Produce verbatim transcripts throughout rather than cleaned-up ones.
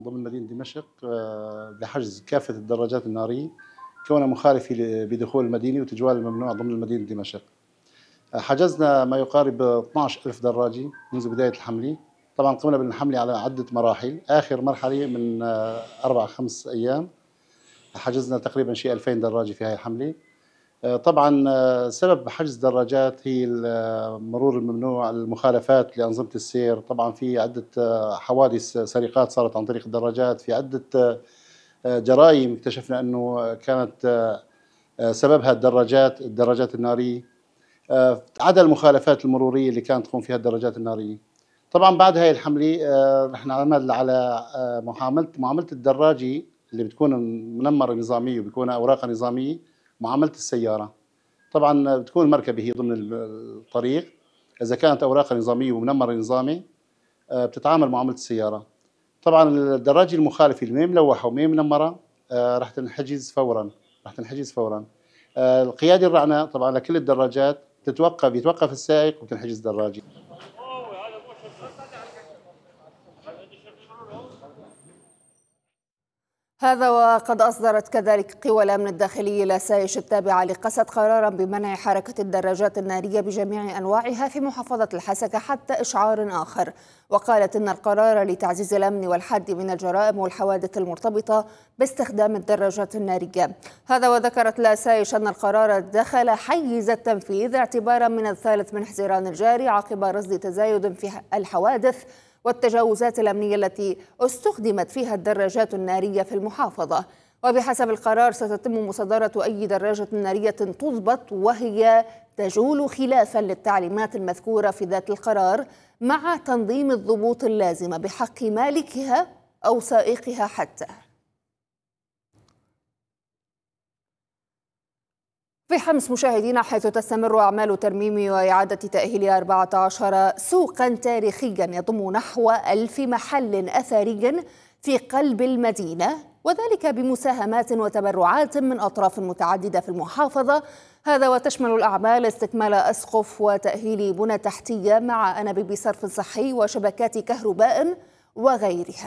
ضمن مدينة دمشق آه، لحجز كافة الدراجات النارية كونها مخالفة بدخول المدينة وتجوال الممنوع ضمن مدينة دمشق. آه، حجزنا ما يقارب اثني عشر ألف دراجة منذ بداية الحملة. طبعا قمنا بالحملة على عدة مراحل، آخر مرحلة من آه، أربع خمس أيام حجزنا تقريبا شيء ألفين دراجة في هاي الحملة. آه، طبعا آه، سبب حجز دراجات هي المرور الممنوع، المخالفات لأنظمة السير. طبعا في عدة آه، حوادث سرقات صارت عن طريق الدراجات، في عدة آه، جرائم اكتشفنا أنه كانت آه، سببها الدراجات الدراجات النارية. آه، عدا المخالفات المرورية اللي كانت تقوم فيها الدراجات النارية. طبعا بعد هاي الحملة آه، رح نعمل على آه، معاملة معاملة الدراجة اللي بتكون منمرة نظامية وبيكون أوراقها نظامية، معاملة السيارة. طبعا بتكون المركبة هي ضمن الطريق، إذا كانت أوراقها نظامية ومنمرة نظامي آه، بتتعامل معاملة السيارة. طبعا الدراجة المخالفة اللي ما ملوحة وما منمرة آه، رح تنحجز فورا، رح تنحجز فورا. آه، القيادة الرعنة طبعا لكل الدراجات تتوقف، يتوقف السائق وتنحجز دراجة. هذا وقد أصدرت كذلك قوى الأمن الداخلي لسايش التابعة لقسد قرارا بمنع حركة الدراجات النارية بجميع أنواعها في محافظة الحسكة حتى إشعار آخر. وقالت إن القرار لتعزيز الأمن والحد من الجرائم والحوادث المرتبطة باستخدام الدراجات النارية. هذا وذكرت لسايش أن القرار دخل حيز التنفيذ اعتبارا من الثالث من حزيران الجاري عقب رصد تزايد في الحوادث والتجاوزات الأمنية التي استخدمت فيها الدراجات النارية في المحافظة. وبحسب القرار ستتم مصادرة أي دراجة نارية تضبط وهي تجول خلافا للتعليمات المذكورة في ذات القرار، مع تنظيم الضبوط اللازمة بحق مالكها أو سائقها حتى. في حمص مشاهدينا، حيث تستمر أعمال ترميم وإعادة تأهيل أربعة عشر سوقا تاريخيا يضم نحو ألف محل أثري في قلب المدينة، وذلك بمساهمات وتبرعات من أطراف متعددة في المحافظة. هذا وتشمل الأعمال استكمال أسقف وتأهيل بنى تحتية مع أنابيب صرف صحي وشبكات كهرباء وغيرها.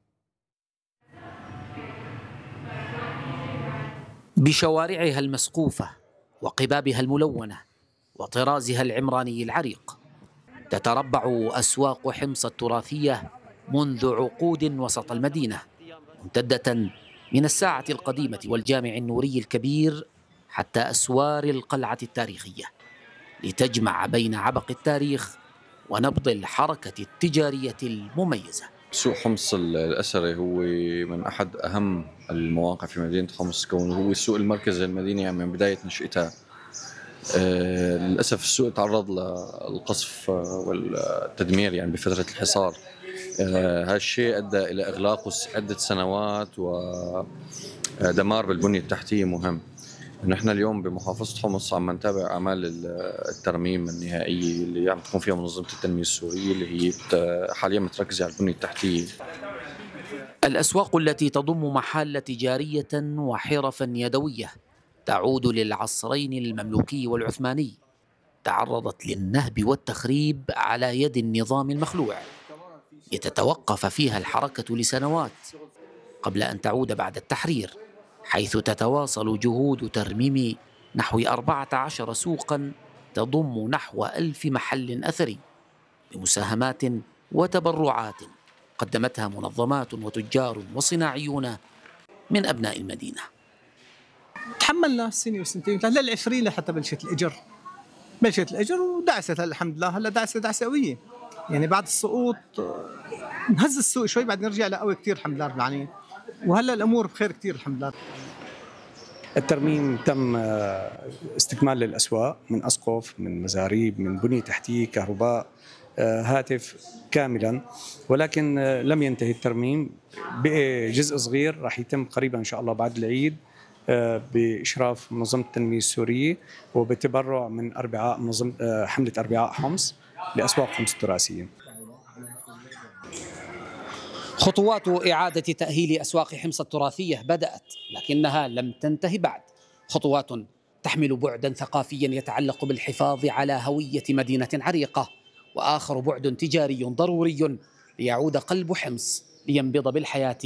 بشوارعها المسقوفة وقبابها الملونة وطرازها العمراني العريق، تتربع أسواق حمص التراثية منذ عقود وسط المدينة، ممتدة من الساعة القديمة والجامع النوري الكبير حتى أسوار القلعة التاريخية، لتجمع بين عبق التاريخ ونبض الحركة التجارية المميزة. سوق حمص الأثري هو من أحد أهم المواقع في مدينة حمص، كونه هو السوق المركزي للمدينة يعني من بداية نشأتها. آه للأسف السوق تعرض للقصف والتدمير يعني بفترة الحصار. آه هذا الشيء أدى إلى إغلاقه عدة سنوات ودمار بالبنية التحتية مهم. نحن اليوم بمحافظة حمص عم نتابع أعمال الترميم النهائية اللي عم تكون فيها منظمة التنمية السورية، اللي هي حاليا متركزة على البنية التحتية. الأسواق التي تضم محال تجارية وحرفا يدوية تعود للعصرين المملوكي والعثماني، تعرضت للنهب والتخريب على يد النظام المخلوع، لتتوقف فيها الحركة لسنوات قبل أن تعود بعد التحرير، حيث تتواصل جهود ترميم نحو أربعة عشر سوقا تضم نحو ألف محل أثري بمساهمات وتبرعات قدمتها منظمات وتجار وصناعيون من أبناء المدينة. تحملنا سنة وسنتين، هلا العشرين حتى بلشت الأجر بلشت الأجر ودعست الحمد لله. هلا دعست دعسة قوية يعني، بعد السقوط نهز السوق شوي بعد نرجع لقوي كتير الحمد لله رب العالمين، وهلا الأمور بخير كتير الحمد لله. الترميم تم استكمال للأسواق من أسقف، من مزاريب، من بنية تحتية، كهرباء، هاتف كاملا، ولكن لم ينتهي الترميم. بقي جزء صغير راح يتم قريبا إن شاء الله بعد العيد بإشراف منظمة التنمية السورية وبتبرع من أربعاء منظمة حملة أربعاء حمص لأسواق حمص التراثية. خطوات إعادة تأهيل أسواق حمص التراثية بدأت، لكنها لم تنتهي بعد. خطوات تحمل بعدا ثقافيا يتعلق بالحفاظ على هوية مدينة عريقة، وآخر بعد تجاري ضروري ليعود قلب حمص لينبض بالحياة